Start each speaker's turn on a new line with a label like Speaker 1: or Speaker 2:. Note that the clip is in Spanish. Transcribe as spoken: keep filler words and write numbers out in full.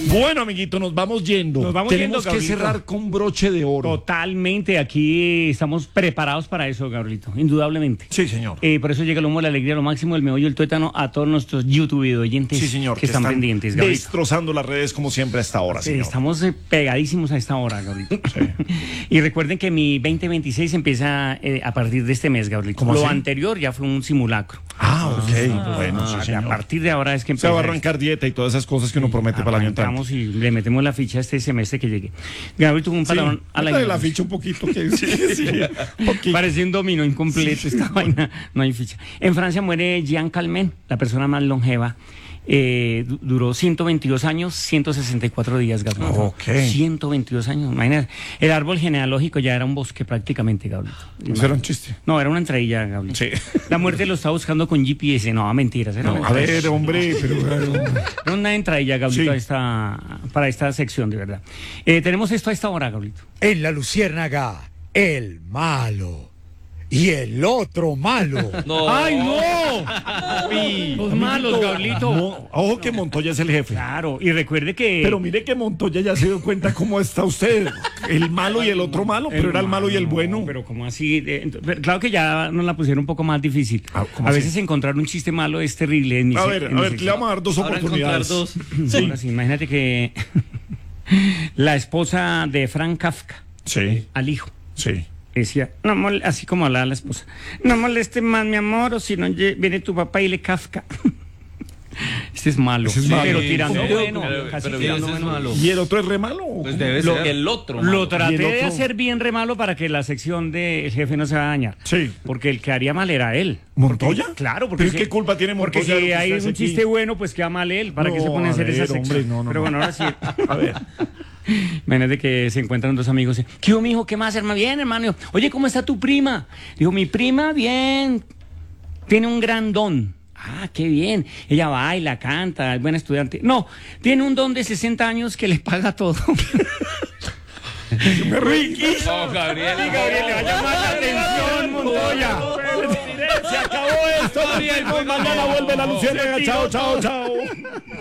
Speaker 1: Bueno, amiguito, nos vamos yendo.
Speaker 2: Nos vamos
Speaker 1: Tenemos
Speaker 2: yendo,
Speaker 1: que
Speaker 2: Gabrielito.
Speaker 1: cerrar con broche de oro.
Speaker 2: Totalmente, aquí estamos preparados para eso, Gabrielito, indudablemente.
Speaker 1: Sí, señor.
Speaker 2: Eh, por eso llega el humo, la alegría, lo máximo, el meollo, el tuétano a todos nuestros YouTube oyentes
Speaker 1: Sí, señor.
Speaker 2: que, están, pendientes, Gabrielito.
Speaker 1: destrozando las redes como siempre a esta hora,
Speaker 2: Sí,
Speaker 1: señor.
Speaker 2: estamos eh, pegadísimos a esta hora, Gabrielito.
Speaker 1: Sí.
Speaker 2: Y recuerden que mi veinte veintiséis empieza eh, a partir de este mes, Gabrielito.
Speaker 1: ¿Cómo
Speaker 2: Lo
Speaker 1: así?
Speaker 2: anterior ya fue un simulacro.
Speaker 1: Ah, ok. Bueno, sí,
Speaker 2: a
Speaker 1: señor.
Speaker 2: partir de ahora es que
Speaker 1: Se va a
Speaker 2: empieza
Speaker 1: arrancar dieta y todas esas cosas que uno promete para el año entrante.
Speaker 2: Arrancamos y le metemos la ficha este semestre que llegue. Gabrielito, un
Speaker 1: Sí,
Speaker 2: patrón a la
Speaker 1: métale la
Speaker 2: ignorancia.
Speaker 1: ficha un poquito. Que, sí, sí, un poquito.
Speaker 2: Parece un dominó incompleto esta vaina, no hay ficha. En Francia muere Jean Calment, la persona más longeva. Eh, du- duró ciento veintidós años, ciento sesenta y cuatro días, Gabriel.
Speaker 1: Ok.
Speaker 2: ciento veintidós años, imagínate. El árbol genealógico ya era un bosque prácticamente, Gabriel.
Speaker 1: Eso era un chiste.
Speaker 2: No, era una entradilla, Gabriel.
Speaker 1: Sí.
Speaker 2: La muerte lo estaba buscando con G P S. No, mentiras. Era,
Speaker 1: No,
Speaker 2: una,
Speaker 1: a ver, hombre, pero...
Speaker 2: era una entradilla, Gabriel,
Speaker 1: Sí.
Speaker 2: para, esta, para esta sección, de verdad. Eh, tenemos esto a esta hora, Gabriel.
Speaker 3: En la luciérnaga, el malo. Y el otro malo.
Speaker 4: No.
Speaker 1: ¡Ay, no!
Speaker 2: Los malos, Gabrielito.
Speaker 1: Mo- Ojo que Montoya es el jefe.
Speaker 2: Claro, y recuerde que...
Speaker 1: Pero mire que Montoya ya se dio cuenta cómo está usted. El malo y el otro malo, pero era el malo y el bueno.
Speaker 2: Pero como así, Eh, ent- pero claro que ya nos la pusieron un poco más difícil.
Speaker 1: Ah, ¿cómo
Speaker 2: a
Speaker 1: así?
Speaker 2: veces encontrar un chiste malo es terrible. En mi
Speaker 1: A
Speaker 2: se-
Speaker 1: ver,
Speaker 2: en
Speaker 1: a
Speaker 2: mi
Speaker 1: ver,
Speaker 2: sección.
Speaker 1: le vamos a dar dos
Speaker 4: Ahora encontrar
Speaker 1: oportunidades.
Speaker 4: dos.
Speaker 2: Ahora sí, imagínate que la esposa de Frank Kafka
Speaker 1: Sí,
Speaker 2: al hijo
Speaker 1: sí.
Speaker 2: decía, no mol- así como hablaba la esposa, no moleste más mi amor o si no lle- viene tu papá y le Kafka. Este es malo,
Speaker 1: Ese es malo.
Speaker 2: pero
Speaker 4: Sí,
Speaker 2: tirando
Speaker 4: sí,
Speaker 2: bueno,
Speaker 4: pero-
Speaker 2: casi
Speaker 4: pero
Speaker 2: tirando
Speaker 4: ese es
Speaker 2: bueno.
Speaker 4: malo.
Speaker 1: ¿Y el otro es re malo?
Speaker 4: Pues debe
Speaker 2: Lo-
Speaker 4: ser el otro.
Speaker 2: Lo
Speaker 4: malo.
Speaker 2: traté
Speaker 1: ¿Y el
Speaker 2: de
Speaker 1: otro?
Speaker 2: hacer bien re malo para que la sección del jefe no se va a dañar.
Speaker 1: Sí.
Speaker 2: Porque el que haría mal era él.
Speaker 1: ¿Montoya?
Speaker 2: Porque- claro, porque...
Speaker 1: ¿Pero
Speaker 2: si-
Speaker 1: qué culpa tiene
Speaker 2: Porque
Speaker 1: Montoya de lo
Speaker 2: si
Speaker 1: que
Speaker 2: hay
Speaker 1: usted hace
Speaker 2: un chiste
Speaker 1: aquí?
Speaker 2: bueno, pues queda mal él. ¿Para qué
Speaker 1: No,
Speaker 2: se pone a hacer
Speaker 1: a
Speaker 2: esa
Speaker 1: ver,
Speaker 2: sección?
Speaker 1: hombre, no, no,
Speaker 2: Pero
Speaker 1: no.
Speaker 2: bueno, ahora sí.
Speaker 1: A ver.
Speaker 2: Imagínate que se encuentran dos amigos. ¿Qué hubo, mijo? ¿Qué más, hermano? Bien, hermano. Oye, ¿cómo está tu prima? Dijo, mi prima, bien. Tiene un gran don. Ah, qué bien. Ella baila, canta, es buena estudiante. No, tiene un don de sesenta años que le paga todo.
Speaker 1: Me reí.
Speaker 4: No, Gabriel.
Speaker 2: Gabriel, le va a llamar la atención, Montoya.
Speaker 1: Se acabó esto, Gabriel. Mañana vuelve la Luciérnaga. Chao, chao, chao.